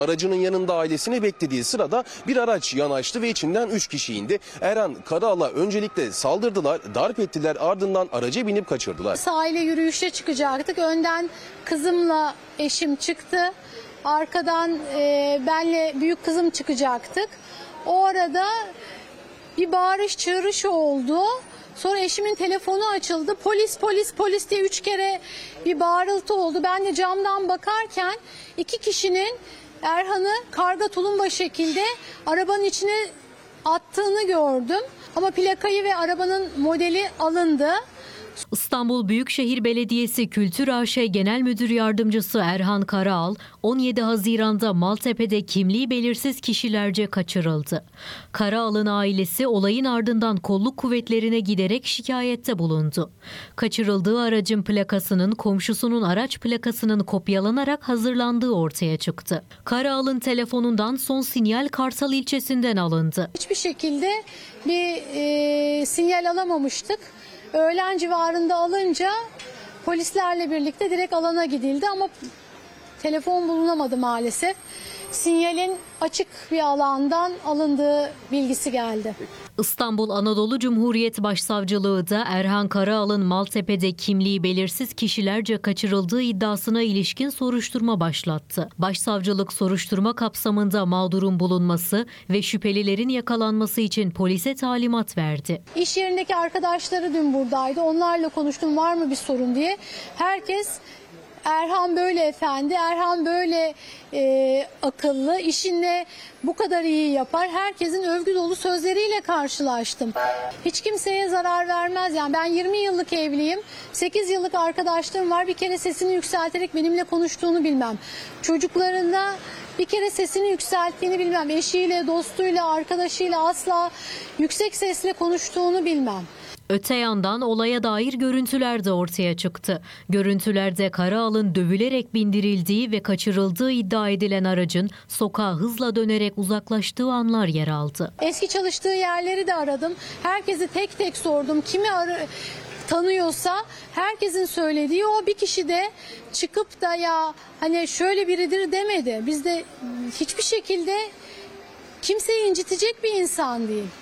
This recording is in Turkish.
Aracının yanında ailesini beklediği sırada bir araç yanaştı ve içinden 3 kişi indi. Erhan Karaal'a öncelikle saldırdılar, darp ettiler, ardından araca binip kaçırdılar. Sahile yürüyüşe çıkacaktık. Önden kızımla eşim çıktı. Arkadan benle büyük kızım çıkacaktık. O arada bir bağırış çığırış oldu. Sonra eşimin telefonu açıldı. Polis, polis, polis diye 3 kere bir bağırıltı oldu. Ben de camdan bakarken 2 kişinin Erhan'ı karga tulumba şekilde arabanın içine attığını gördüm. Ama plakayı ve arabanın modeli alındı. İstanbul Büyükşehir Belediyesi Kültür AŞ Genel Müdür Yardımcısı Erhan Karaal, 17 Haziran'da Maltepe'de kimliği belirsiz kişilerce kaçırıldı. Karaal'ın ailesi olayın ardından kolluk kuvvetlerine giderek şikayette bulundu. Kaçırıldığı aracın plakasının komşusunun araç plakasının kopyalanarak hazırlandığı ortaya çıktı. Karaal'ın telefonundan son sinyal Kartal ilçesinden alındı. Hiçbir şekilde bir sinyal alamamıştık. Öğlen civarında alınca polislerle birlikte direkt alana gidildi ama telefon bulunamadı maalesef. Sinyalin açık bir alandan alındığı bilgisi geldi. İstanbul Anadolu Cumhuriyet Başsavcılığı da Erhan Karaal'ın Maltepe'de kimliği belirsiz kişilerce kaçırıldığı iddiasına ilişkin soruşturma başlattı. Başsavcılık soruşturma kapsamında mağdurun bulunması ve şüphelilerin yakalanması için polise talimat verdi. İş yerindeki arkadaşları dün buradaydı. Onlarla konuştum, var mı bir sorun diye. Herkes Erhan böyle efendi, Erhan böyle akıllı, işinde bu kadar iyi yapar. Herkesin övgü dolu sözleriyle karşılaştım. Hiç kimseye zarar vermez. Yani ben 20 yıllık evliyim. 8 yıllık arkadaşlığım var. Bir kere sesini yükselterek benimle konuştuğunu bilmem. Çocuklarında bir kere sesini yükselttiğini bilmem. Eşiyle, dostuyla, arkadaşıyla asla yüksek sesle konuştuğunu bilmem. Öte yandan olaya dair görüntüler de ortaya çıktı. Görüntülerde Karaal'ın dövülerek bindirildiği ve kaçırıldığı iddia edilen aracın sokağa hızla dönerek uzaklaştığı anlar yer aldı. Eski çalıştığı yerleri de aradım. Herkesi tek tek sordum. Kimi tanıyorsa herkesin söylediği o, bir kişi de çıkıp da ya hani şöyle biridir demedi. Biz de hiçbir şekilde kimseyi incitecek bir insan değil.